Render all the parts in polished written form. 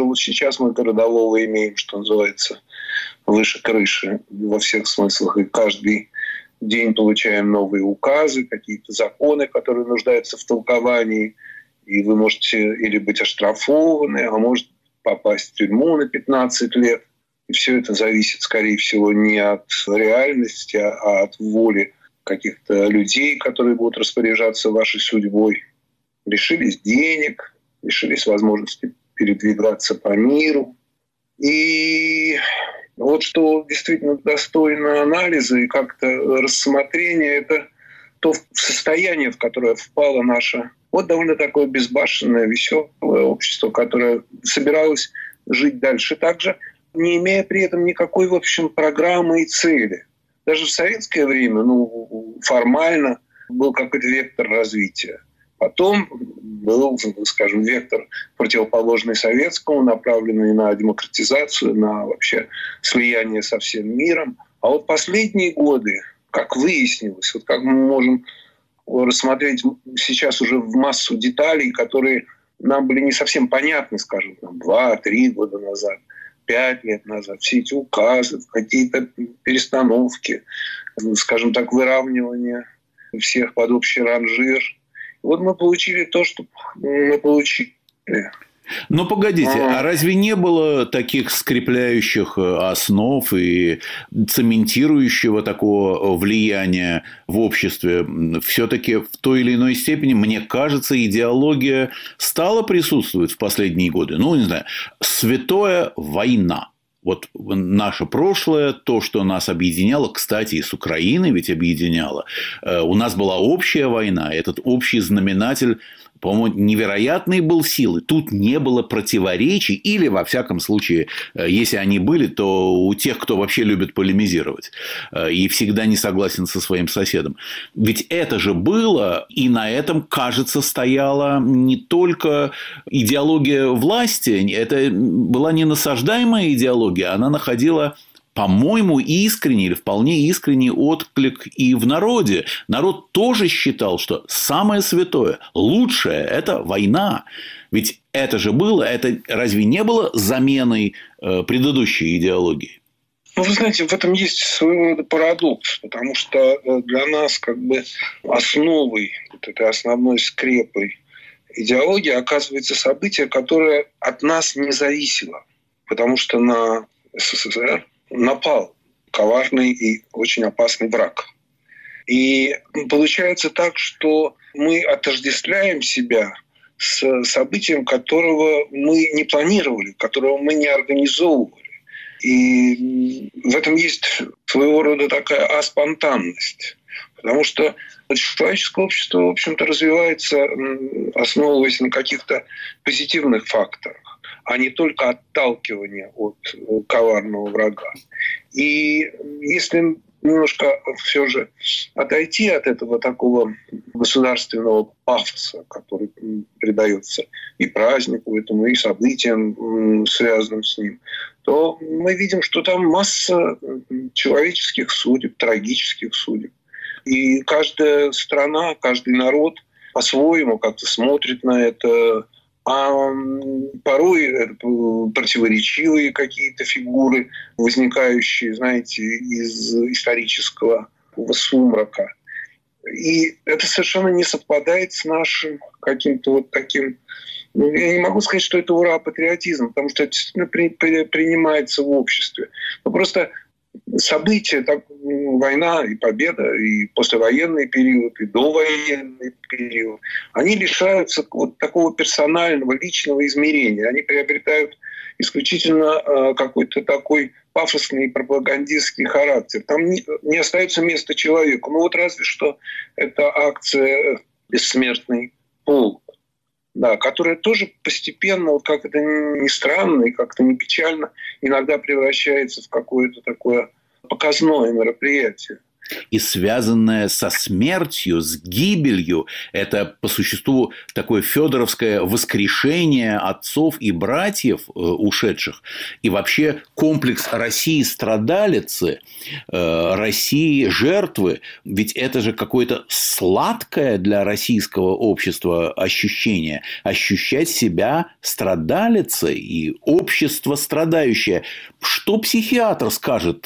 вот сейчас мы городового имеем, что называется, выше крыши во всех смыслах. И каждый день получаем новые указы, какие-то законы, которые нуждаются в толковании. И вы можете или быть оштрафованы, а может попасть в тюрьму на 15 лет. И все это зависит, скорее всего, не от реальности, а от воли каких-то людей, которые будут распоряжаться вашей судьбой. Лишились денег, лишились возможности передвигаться по миру. И вот что действительно достойно анализа и как-то рассмотрения, это то состояние, в которое впало наше вот довольно такое безбашенное, веселое общество, которое собиралось жить дальше так же, не имея при этом никакой, в общем, программы и цели. Даже в советское время, формально был какой-то вектор развития. Потом был, скажем, вектор противоположный советскому, направленный на демократизацию, на вообще слияние со всем миром. А вот последние годы, как выяснилось, вот как мы можем рассмотреть сейчас уже в массу деталей, которые нам были не совсем понятны, скажем, 2-3 года назад, 5 лет назад. Все эти указы, какие-то перестановки, скажем так, выравнивание всех под общий ранжир. Вот мы получили то, что мы получили. Но погодите, а разве не было таких скрепляющих основ и цементирующего такого влияния в обществе? Все-таки в той или иной степени, мне кажется, идеология стала присутствовать в последние годы. Не знаю, святая война. Вот наше прошлое, то, что нас объединяло, кстати, и с Украиной ведь объединяло. У нас была общая война, этот общий знаменатель, по-моему, невероятной был силы. Тут не было противоречий, или, во всяком случае, если они были, то у тех, кто вообще любит полемизировать и всегда не согласен со своим соседом. Ведь это же было, и на этом, кажется, стояла не только идеология власти, это была не насаждаемая идеология, она находила, по-моему, искренний или вполне искренний отклик и в народе. Народ тоже считал, что самое святое, лучшее – это война. Ведь это же было, это разве не было заменой предыдущей идеологии? Вы знаете, в этом есть своего рода парадокс, потому что для нас как бы основой, вот этой основной скрепой идеологии оказывается событие, которое от нас не зависело, потому что на СССР напал коварный и очень опасный враг. И получается так, что мы отождествляем себя с событием, которого мы не планировали, которого мы не организовывали. И в этом есть своего рода такая аспонтанность. Потому что человеческое общество, в общем-то, развивается, основываясь на каких-то позитивных факторах, а не только отталкивание от коварного врага. И если немножко все же отойти от этого такого государственного пафоса, который придается и празднику этому, и событиям, связанным с ним, то мы видим, что там масса человеческих судеб, трагических судеб. И каждая страна, каждый народ по-своему как-то смотрит на это. А порой это противоречивые какие-то фигуры, возникающие, знаете, из исторического сумрака. И это совершенно не совпадает с нашим каким-то вот таким... Я не могу сказать, что это ура-патриотизм, потому что это действительно принимается в обществе. Но просто события, так, война и победа, и послевоенный период, и довоенный период, они лишаются вот такого персонального, личного измерения. Они приобретают исключительно какой-то такой пафосный пропагандистский характер. Там не остается места человеку. Вот разве что это акция «Бессмертный полк», да, которая тоже постепенно, вот как это ни странно и как-то не печально, иногда превращается в какое-то такое показное мероприятие. И связанное со смертью, с гибелью, это по существу такое федоровское воскрешение отцов и братьев ушедших. И вообще комплекс России страдалицы, России жертвы, ведь это же какое-то сладкое для российского общества ощущение. Ощущать себя страдалицей и общество страдающее. Что психиатр скажет,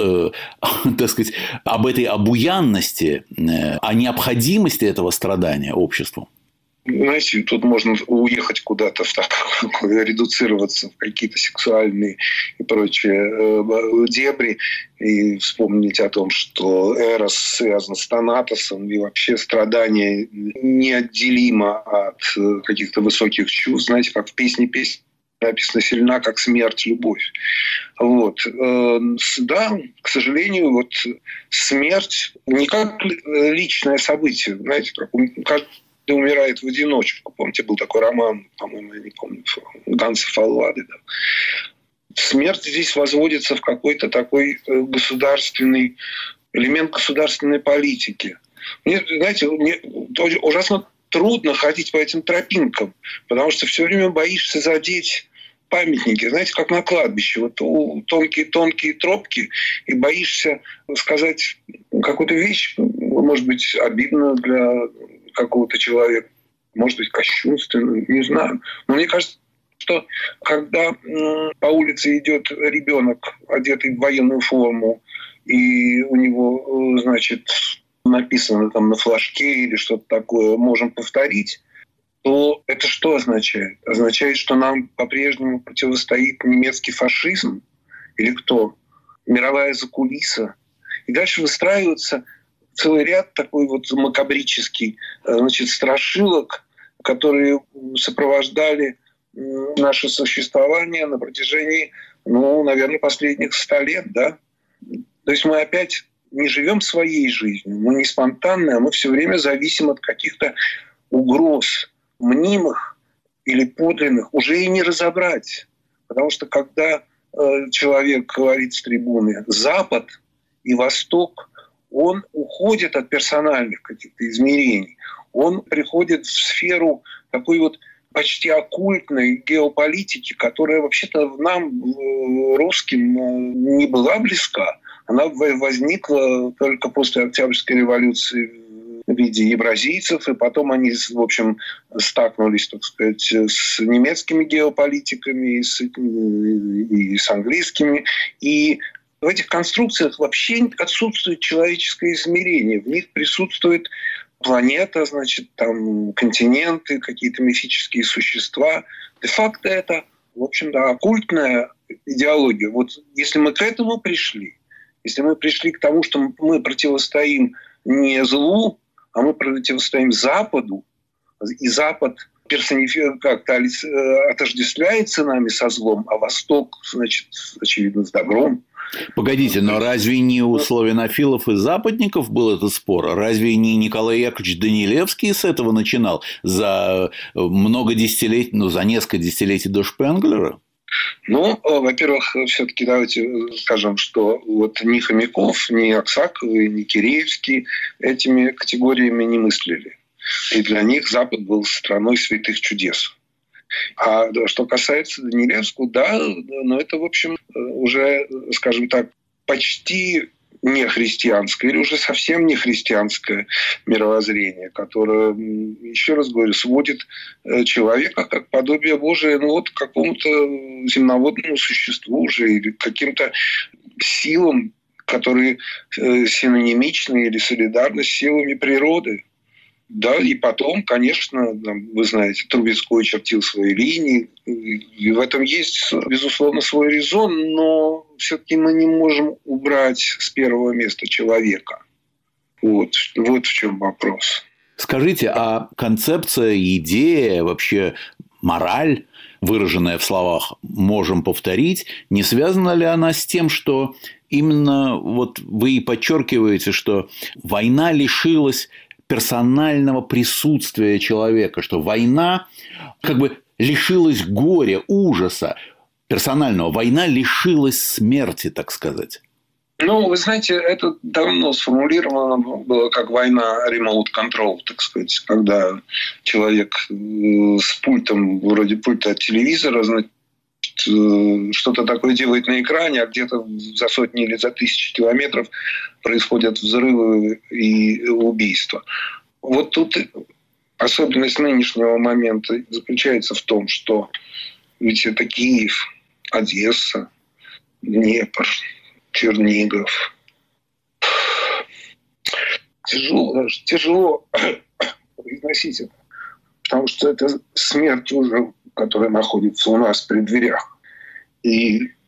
так сказать, об этой обуянности, о необходимости этого страдания обществу? Знаете, тут можно уехать куда-то, редуцироваться в какие-то сексуальные и прочие дебри и вспомнить о том, что Эрос связан с Танатосом, и вообще страдание неотделимо от каких-то высоких чувств. Знаете, как в песне написано «сильна, как смерть, любовь». Вот. Да, к сожалению, смерть не как личное событие. Знаете, каждый умирает в одиночку. Помните, был такой роман, по-моему, я не помню, Ганса Фаллады. Да. Смерть здесь возводится в какой-то такой государственный элемент государственной политики. Мне ужасно трудно ходить по этим тропинкам, потому что все время боишься задеть памятники, знаете, как на кладбище. Тонкие тропки, и боишься сказать какую-то вещь, может быть, обидную для какого-то человека, может быть, кощунственную, не знаю. Но мне кажется, что когда по улице идет ребенок, одетый в военную форму, и у него, значит, написано там на флажке или что-то такое, можем повторить, то это что означает? Означает, что нам по-прежнему противостоит немецкий фашизм или кто? Мировая закулиса. И дальше выстраивается целый ряд такой макабрический, страшилок, которые сопровождали наше существование на протяжении, наверное, последних 100 лет, да? То есть мы опять не живем своей жизнью, мы не спонтанны, а мы все время зависим от каких-то угроз, мнимых или подлинных, уже и не разобрать. Потому что когда человек говорит с трибуны «Запад» и «Восток», он уходит от персональных каких-то измерений. Он приходит в сферу такой почти оккультной геополитики, которая вообще-то нам, русским, не была близка. Она возникла только после Октябрьской революции в виде евразийцев, и потом они, в общем, столкнулись, так сказать, с немецкими геополитиками и с английскими. И в этих конструкциях вообще отсутствует человеческое измерение. В них присутствует планета, там континенты, какие-то мифические существа. Де-факто это, в общем-то, оккультная идеология. Если мы к этому пришли, если мы пришли к тому, что мы противостоим не злу, а мы противостоим Западу, и Запад как-то отождествляется нами со злом, а Восток, очевидно, с добром. Погодите, но разве не у славянофилов и западников был этот спор? Разве не Николай Яковлевич Данилевский с этого начинал за много десятилетий, за несколько десятилетий до Шпенглера? Во-первых, все-таки давайте скажем, что ни Хомяков, ни Аксаковы, ни Киреевский этими категориями не мыслили. И для них Запад был страной святых чудес. А что касается Данилевского, да, но это, в общем, уже, скажем так, почти не христианское или уже совсем не христианское мировоззрение, которое, еще раз говорю, сводит человека как подобие Божие к какому-то земноводному существу уже или к каким-то силам, которые синонимичны или солидарны с силами природы. Да, и потом, конечно, вы знаете, Трубецкой чертил свои линии, и в этом есть, безусловно, свой резон, но все-таки мы не можем убрать с первого места человека. Вот в чем вопрос. Скажите, а концепция, идея, вообще мораль, выраженная в словах «можем повторить», не связана ли она с тем, что именно вы и подчеркиваете, что война лишилась персонального присутствия человека, что война лишилась горя, ужаса персонального. Война лишилась смерти, так сказать. Ну, вы знаете, это давно сформулировано было как война remote control, так сказать, когда человек с пультом, вроде пульта от телевизора, значит, что-то такое делает на экране, а где-то за сотни или за тысячи километров происходят взрывы и убийства. Вот тут особенность нынешнего момента заключается в том, что ведь это Киев, Одесса, Днепр, Чернигов. Тяжело произносить это, потому что это смерть уже, которая находится у нас при дверях. И